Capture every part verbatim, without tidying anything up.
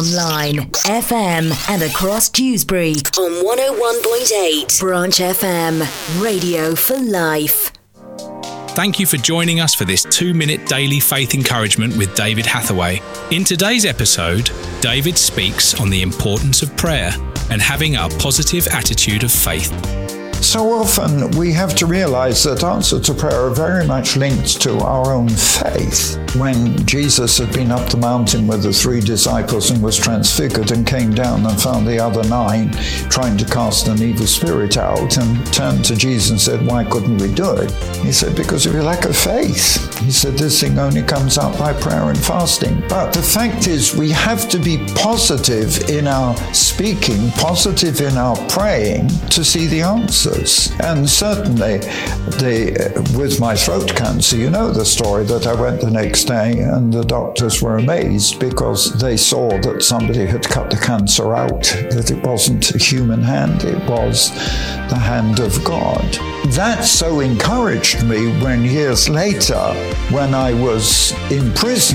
online, F M, and across Dewsbury on one oh one point eight. Branch F M, radio for life. Thank you for joining us for this two-minute daily faith encouragement with David Hathaway. In today's episode, David speaks on the importance of prayer and having a positive attitude of faith. So often we have to realize that answers to prayer are very much linked to our own faith. When Jesus had been up the mountain with the three disciples and was transfigured and came down and found the other nine trying to cast an evil spirit out and turned to Jesus and said, "Why couldn't we do it?" He said, "Because of your lack of faith." He said, "This thing only comes out by prayer and fasting." But the fact is, we have to be positive in our speaking, positive in our praying to see the answer. And certainly, the, with my throat cancer, you know the story that I went the next day and the doctors were amazed because they saw that somebody had cut the cancer out, that it wasn't a human hand, it was the hand of God. That so encouraged me when years later, when I was in prison,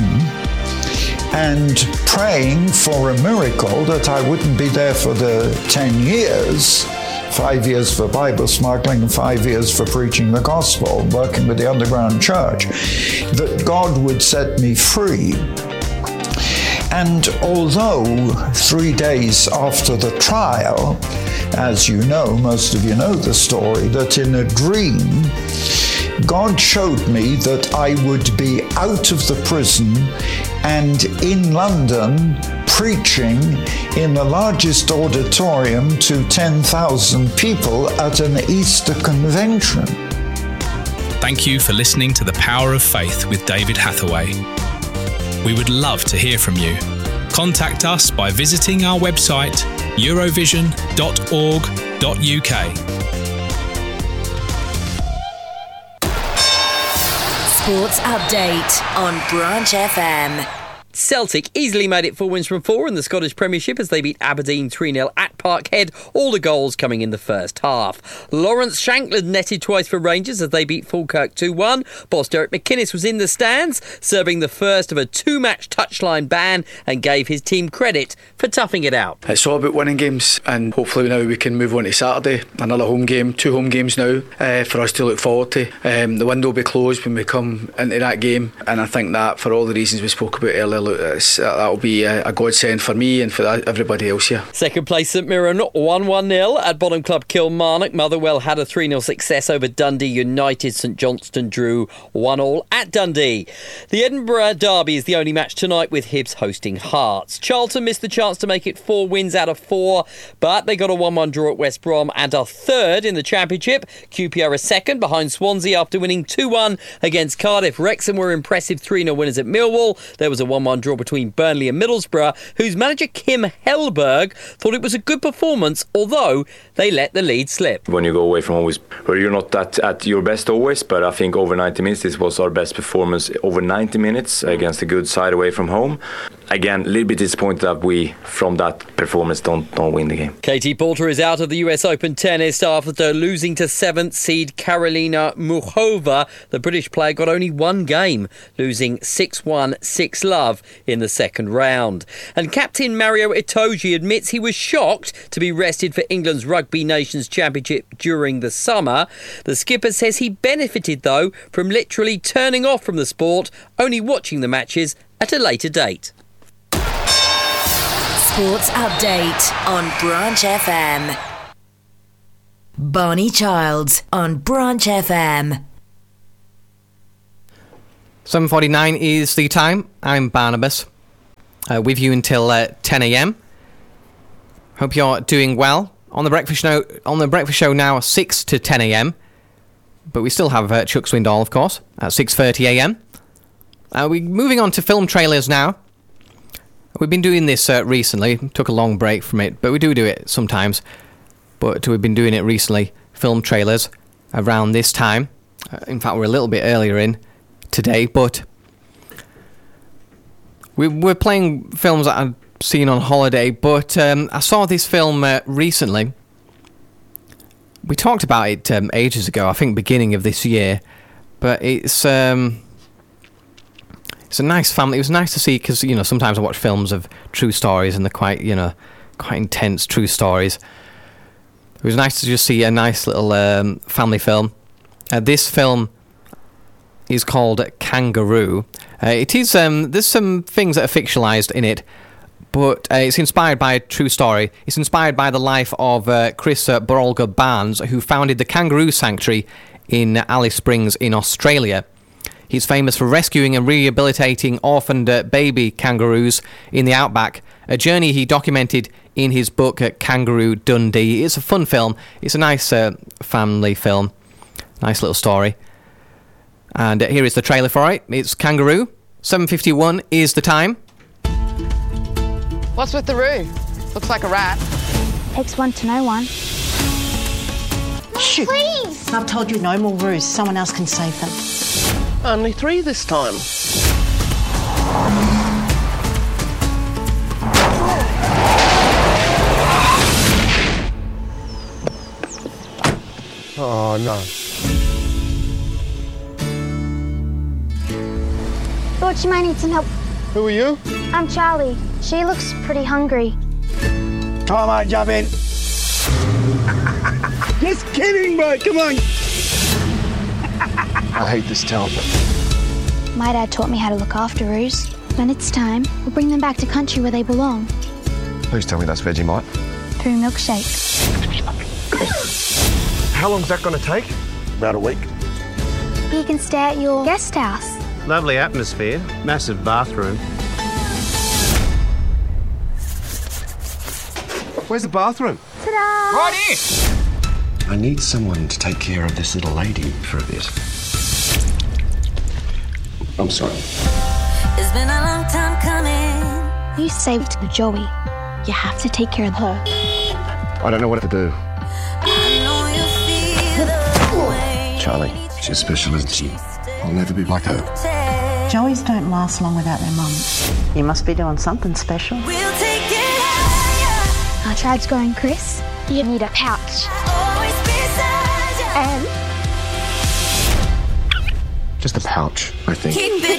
and praying for a miracle that I wouldn't be there for the ten years, five years for Bible smuggling and five years for preaching the gospel, working with the underground church, that God would set me free. And although three days after the trial, as you know, most of you know the story, that in a dream, God showed me that I would be out of the prison and in London preaching in the largest auditorium to ten thousand people at an Easter convention. Thank you for listening to The Power of Faith with David Hathaway. We would love to hear from you. Contact us by visiting our website, eurovision dot org dot U K. Sports Update on Branch F M. Celtic easily made it four wins from four in the Scottish Premiership as they beat Aberdeen three nil at Parkhead, all the goals coming in the first half. Lawrence Shankland netted twice for Rangers as they beat Falkirk two one. Boss Derek McInnes was in the stands, serving the first of a two-match touchline ban and gave his team credit for toughing it out. It's all about winning games and hopefully now we can move on to Saturday. Another home game, two home games now uh, for us to look forward to. Um, the window will be closed when we come into that game and I think that for all the reasons we spoke about earlier, that'll be a godsend for me and for everybody else here. Second place St Mirren one one nil at bottom club Kilmarnock. Motherwell had a three nil success over Dundee United. St Johnstone drew one all at Dundee. The Edinburgh Derby is the only match tonight with Hibs hosting Hearts. Charlton missed the chance to make it four wins out of four, but they got a one one draw at West Brom and are third in the Championship. Q P R are second behind Swansea after winning two one against Cardiff. Wrexham were impressive three nil winners at Millwall. There was a one one draw between Burnley and Middlesbrough, whose manager Kim Hellberg thought it was a good performance, although they let the lead slip. When you go away from home, where you're not that at your best always, but I think over ninety minutes, this was our best performance over ninety minutes against a good side away from home. Again, a little bit disappointed that we, from that performance, don't, don't win the game. Katie Porter is out of the U S Open tennis after losing to seventh seed Karolina Muchova. The British player got only one game, losing six one, six love in the second round. And captain Mario Itoje admits he was shocked to be rested for England's Rugby Nations Championship during the summer. The skipper says he benefited, though, from literally turning off from the sport, only watching the matches at a later date. Sports Update on Branch F M. Barney Childs on Branch F M. seven forty-nine is the time. I'm Barnabas, uh, with you until uh, ten a.m. Hope you're doing well. On the breakfast show, on the breakfast show now, six to ten a.m. But we still have uh, Chuck Swindoll, of course, at six thirty a.m. Uh, we're moving on to film trailers now. We've been doing this uh, recently. Took a long break from it, but we do do it sometimes. But we've been doing it recently. Film trailers around this time. Uh, in fact, we're a little bit earlier in today, but we, we're playing films that I've seen on holiday. But um, I saw this film uh, recently. We talked about it um, ages ago. I think beginning of this year, but it's um, It's a nice family. It was nice to see, because, you know, sometimes I watch films of true stories and they're quite, you know, quite intense true stories. It was nice to just see a nice little um, family film. Uh, this film is called Kangaroo. Uh, it is, um, there's some things that are fictionalised in it, but uh, it's inspired by a true story. It's inspired by the life of uh, Chris uh, Brolga Barnes, who founded the Kangaroo Sanctuary in Alice Springs in Australia. He's famous for rescuing and rehabilitating orphaned uh, baby kangaroos in the outback, a journey he documented in his book uh, Kangaroo Dundee. It's a fun film. It's a nice uh, family film. Nice little story. And uh, here is the trailer for it. It's Kangaroo. seven fifty-one is the time. What's with the roo? Looks like a rat. Takes one to know one. Shit. Please! I've told you no more roos. Someone else can save them. Only three this time. Oh, no. Thought you might need some help. Who are you? I'm Charlie. She looks pretty hungry. Come on, jump in. Just kidding, bro. Come on. I hate this town. My dad taught me how to look after roos. When it's time, we'll bring them back to country where they belong. Please tell me that's Vegemite. Through milkshakes. How long's that going to take? About a week. You can stay at your guest house. Lovely atmosphere, massive bathroom. Where's the bathroom? Ta-da! Right here! I need someone to take care of this little lady for a bit. I'm sorry. It's been a long time coming. You saved the Joey. You have to take care of her. I don't know what to do. I know you feel the way. Charlie, she's special, isn't she? I'll never be like her. Joeys don't last long without their mums. You must be doing something special. We'll take it higher. Our tribe's going, Chris. You need a pouch. Always beside you. And Just a pouch, I think. Keep it